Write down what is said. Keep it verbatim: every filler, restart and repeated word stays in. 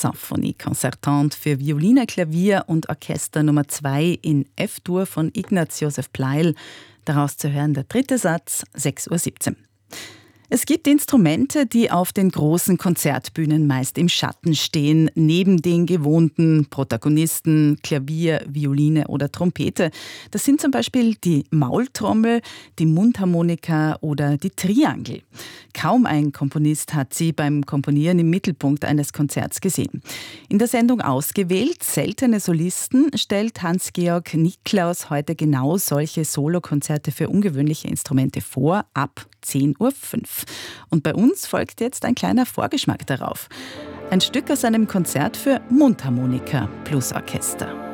Symphonie concertante für Violine, Klavier und Orchester Nummer zwei in F-Dur von Ignaz Josef Pleyel. Daraus zu hören der dritte Satz, sechs Uhr siebzehn. Es gibt Instrumente, die auf den großen Konzertbühnen meist im Schatten stehen, neben den gewohnten Protagonisten Klavier, Violine oder Trompete. Das sind zum Beispiel die Maultrommel, die Mundharmonika oder die Triangel. Kaum ein Komponist hat sie beim Komponieren im Mittelpunkt eines Konzerts gesehen. In der Sendung Ausgewählt, seltene Solisten, stellt Hans-Georg Niklaus heute genau solche Solokonzerte für ungewöhnliche Instrumente vor, ab zehn Uhr fünf. Und bei uns folgt jetzt ein kleiner Vorgeschmack darauf. Ein Stück aus einem Konzert für Mundharmonika plus Orchester.